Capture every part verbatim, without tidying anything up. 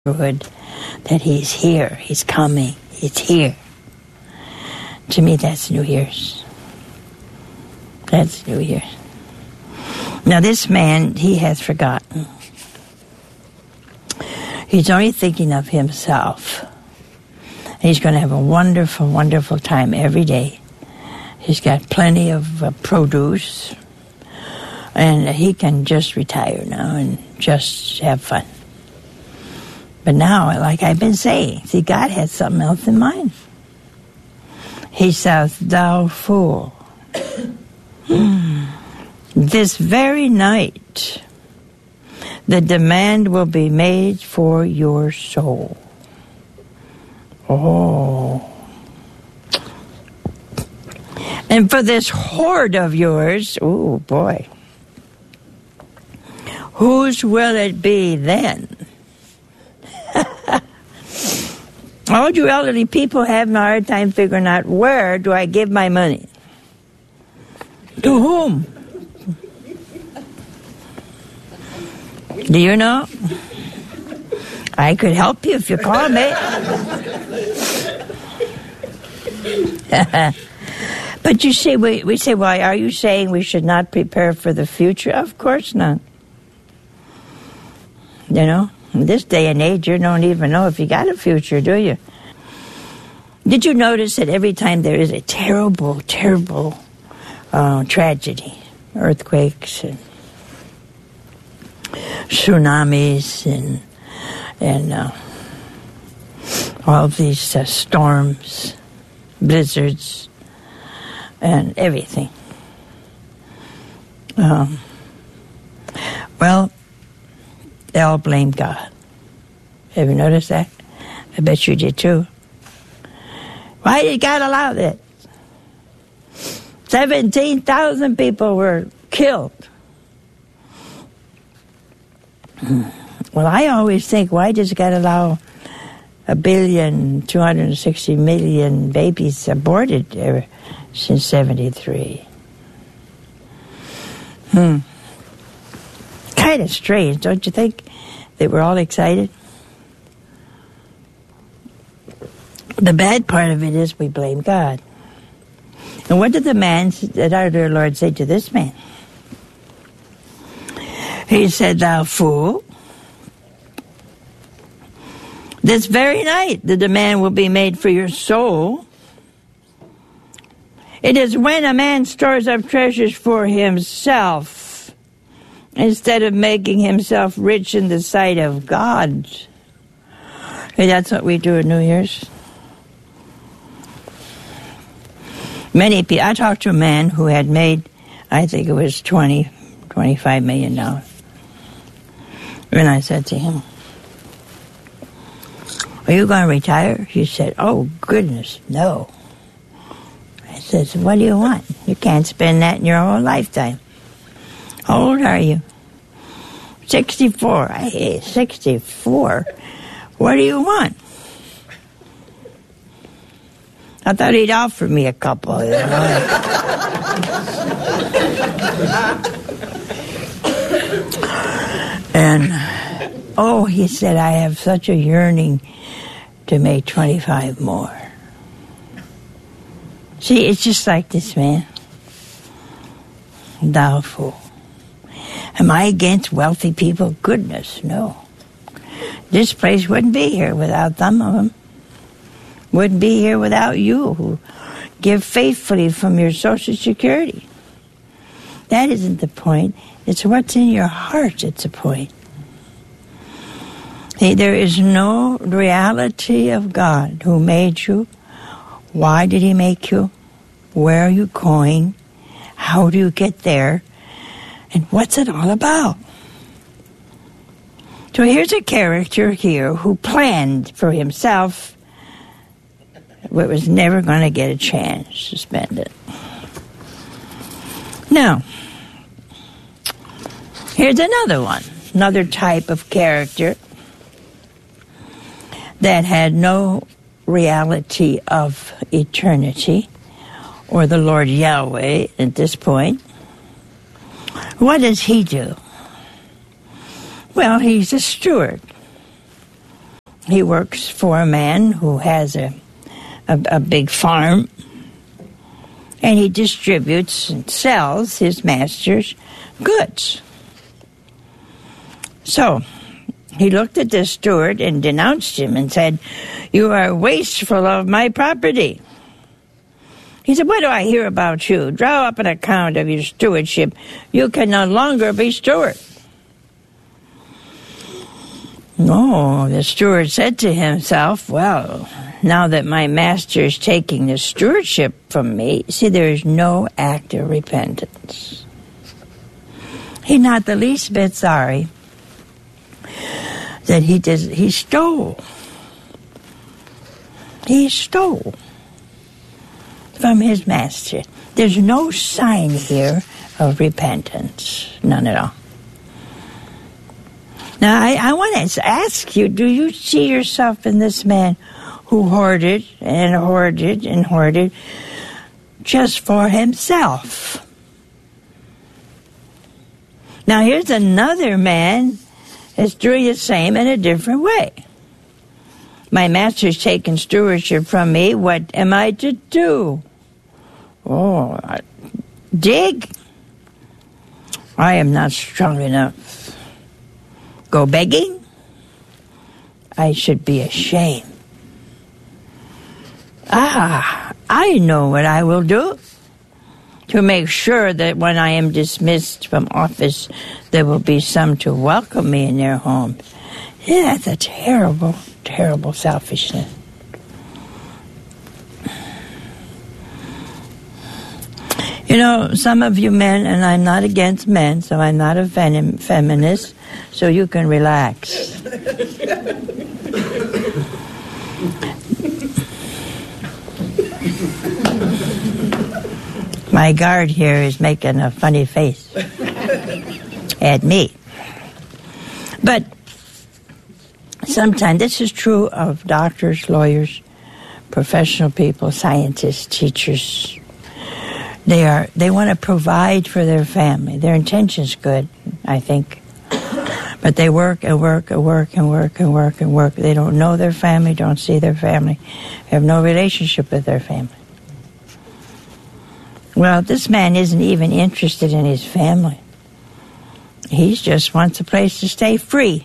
that he's here, he's coming, he's here. To me, that's New Year's. That's New Year's. Now, this man, he has forgotten. He's only thinking of himself. He's going to have a wonderful, wonderful time every day. He's got plenty of uh, produce, and he can just retire now and just have fun. But now, like I've been saying, see, God has something else in mind. He says, "Thou fool, this very night the demand will be made for your soul." Oh. And for this hoard of yours, oh boy, whose will it be then? All you elderly people having a hard time figuring out, where do I give my money? To whom? Do you know? I could help you if you call me. But you see, we, we say, well, are you saying we should not prepare for the future? Of course not. You know? In this day and age, you don't even know if you got a future, do you? Did you notice that every time there is a terrible, terrible uh, tragedy, earthquakes and tsunamis and and uh, all of these uh, storms, blizzards, and everything? Um, well, they all blame God. Have you noticed that? I bet you did too. Why did God allow this? seventeen thousand people were killed. Well, I always think, why does God allow a billion, two hundred sixty million babies aborted ever since seventy-three? Hmm. Kind of strange, don't you think? They were all excited. The bad part of it is we blame God. And what did the man that our dear Lord say to this man? He said, "Thou fool, this very night the demand will be made for your soul. It is when a man stores up treasures for himself instead of making himself rich in the sight of God." Hey, that's what we do at New Year's. Many people, I talked to a man who had made, I think it was twenty, twenty-five million dollars. And I said to him, "Are you going to retire?" He said, "Oh, goodness, no." I said, "So what do you want? You can't spend that in your whole lifetime. How old are you?" sixty-four. I hate sixty-four. What do you want? I thought he'd offer me a couple. You know? And, oh, he said, "I have such a yearning to make twenty-five more." See, it's just like this man. Thou fool. Am I against wealthy people? Goodness, no. This place wouldn't be here without some of them. Wouldn't be here without you, who give faithfully from your Social Security. That isn't the point. It's what's in your heart that's the point. See, there is no reality of God who made you. Why did he make you? Where are you going? How do you get there? And what's it all about? So here's a character here who planned for himself but was never going to get a chance to spend it. Now, here's another one, another type of character that had no reality of eternity or the Lord Yahweh at this point. What does he do? Well, he's a steward. he works for a man who has a, a, a big farm, and he distributes and sells his master's goods. So he looked at the steward and denounced him and said, "You are wasteful of my property." He said, "What do I hear about you? Draw up an account of your stewardship. You can no longer be steward." No, the steward said to himself, "Well, now that my master is taking the stewardship from me," see, there is no act of repentance. He's not the least bit sorry that he did, he stole. He stole from his master. There's no sign here of repentance, none at all. Now, I, I want to ask you, do you see yourself in this man who hoarded and hoarded and hoarded just for himself? Now, here's another man that's doing the same in a different way. My master's taken stewardship from me. What am I to do? Oh, dig? I am not strong enough. Go begging? I should be ashamed. Ah, I know what I will do to make sure that when I am dismissed from office, there will be some to welcome me in their homes. Yeah, that's a terrible, terrible selfishness. You know, some of you men, and I'm not against men, so I'm not a fem- feminist, so you can relax. My guard here is making a funny face at me. But sometimes, this is true of doctors, lawyers, professional people, scientists, teachers. They are they want to provide for their family. Their intention's good, I think. But they work and work and work and work and work and work. They don't know their family, don't see their family, have no relationship with their family. Well, this man isn't even interested in his family. He just wants a place to stay free.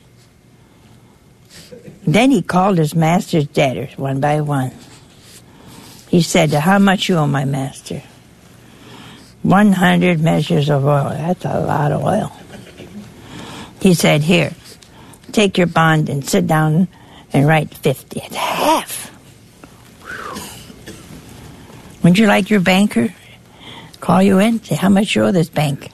Then he called his master's debtors one by one. He said, "How much you owe my master?" One hundred measures of oil. That's a lot of oil. He said, "Here, take your bond and sit down and write fifty. It's half. Wouldn't you like your banker call you in, say how much you owe this bank?"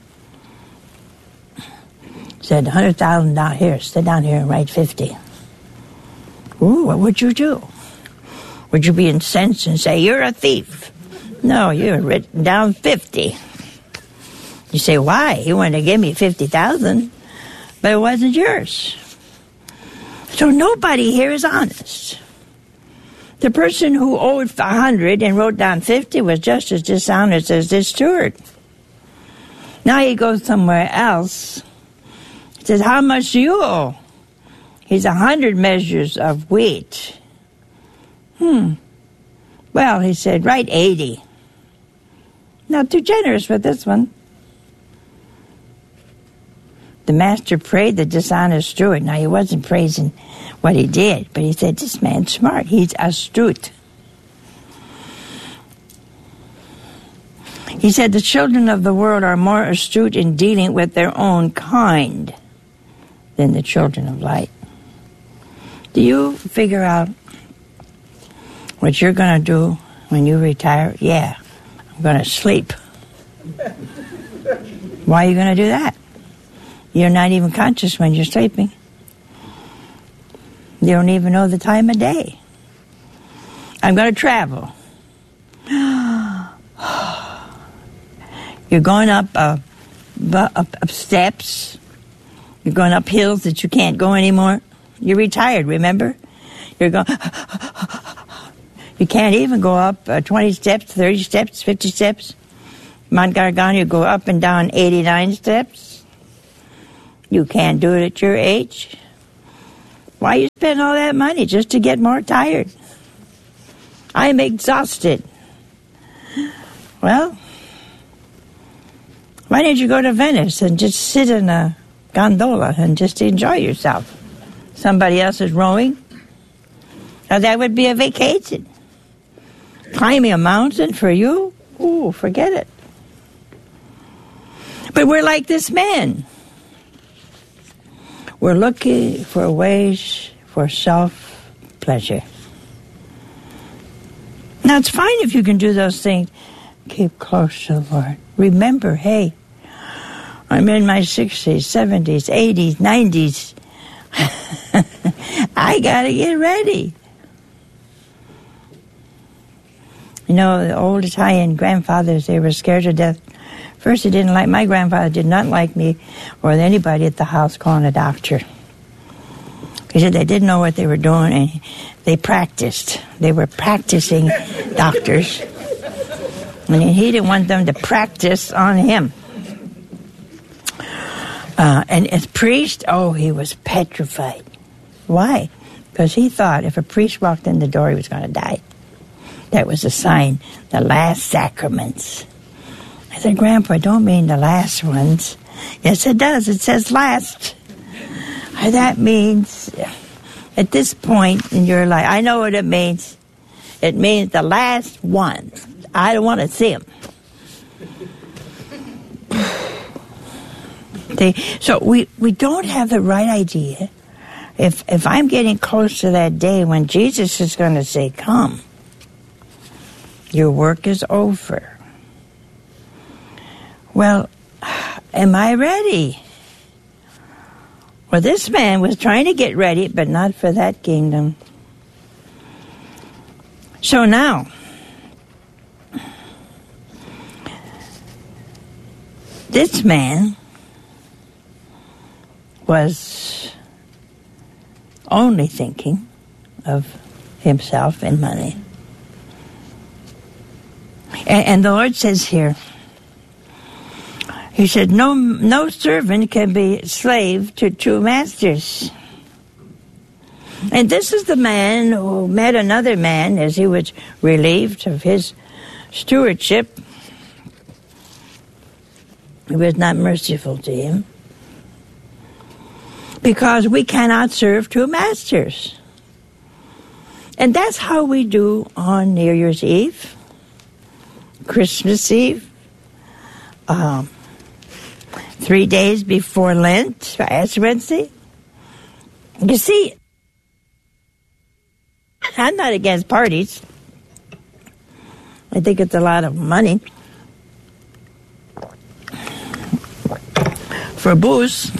Said, one hundred thousand dollars. Here, sit down here and write fifty. Ooh, what would you do? Would you be incensed and say, "You're a thief"? No, you've written down fifty. You say, "Why? You wanted to give me fifty thousand, but it wasn't yours." So nobody here is honest. The person who owed one hundred and wrote down fifty was just as dishonest as this steward. Now he goes somewhere else. He says, "How much do you owe?" He's a hundred measures of wheat. Hmm. Well, he said, "Write eighty. Not too generous with this one." The master prayed the dishonest steward. Now, he wasn't praising what he did, but he said, "This man's smart. He's astute." He said, "The children of the world are more astute in dealing with their own kind than the children of light." Do you figure out what you're going to do when you retire? Yeah, I'm going to sleep. Why are you going to do that? You're not even conscious when you're sleeping. You don't even know the time of day. I'm going to travel. You're going up, uh, up, up steps. You're going up hills that you can't go anymore. You're retired, remember? You're going... You can't even go up uh, twenty steps, thirty steps, fifty steps. Mount Gargano, you go up and down eighty-nine steps. You can't do it at your age. Why you spend all that money just to get more tired? I'm exhausted. Well, why don't you go to Venice and just sit in a gondola and just enjoy yourself? Somebody else is rowing. Now that would be a vacation. Climbing a mountain for you? Ooh, forget it. But we're like this man. We're looking for ways for self-pleasure. Now, it's fine if you can do those things. Keep close to the Lord. Remember, hey, I'm in my sixties, seventies, eighties, nineties. I got to get ready. You know, the old Italian grandfathers, they were scared to death. First, they didn't like, my grandfather did not like me or anybody at the house calling a doctor. He said they didn't know what they were doing, and they practiced. They were practicing doctors. And he didn't want them to practice on him. Uh, and as priest, oh, he was petrified. Why? Because he thought if a priest walked in the door, he was going to die. That was a sign, the last sacraments. I said, Grandpa, I don't mean the last ones. Yes, it does. It says last. That means at this point in your life, I know what it means. It means the last one. I don't want to see them. They, so we, we don't have the right idea. If if I'm getting close to that day when Jesus is going to say, come, your work is over. Well, am I ready? Well, this man was trying to get ready, but not for that kingdom. So now, this man was only thinking of himself and money. And, and the Lord says here, He said, no, no servant can be slave to two masters. And this is the man who met another man as he was relieved of his stewardship. He was not merciful to him. Because we cannot serve two masters. And that's how we do on New Year's Eve, Christmas Eve, um, three days before Lent, Ash Wednesday. You see, I'm not against parties. I think it's a lot of money for booze.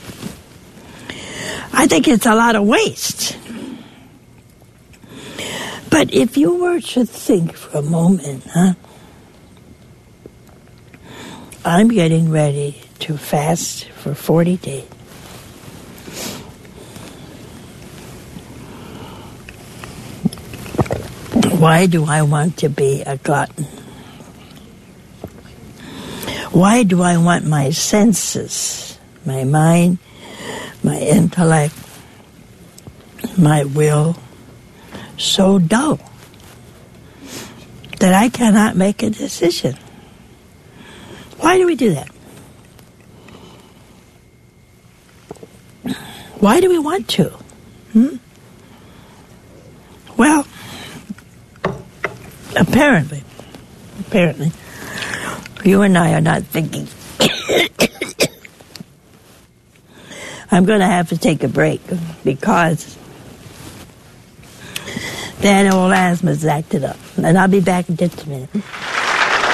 I think it's a lot of waste. But if you were to think for a moment, huh? I'm getting ready to fast for forty days. Why do I want to be a glutton? Why do I want my senses, my mind, my intellect, my will, so dull that I cannot make a decision? Why do we do that? Why do we want to? Hmm? Well, apparently, apparently, you and I are not thinking. I'm going to have to take a break because that old asthma's acted up. And I'll be back in just a minute.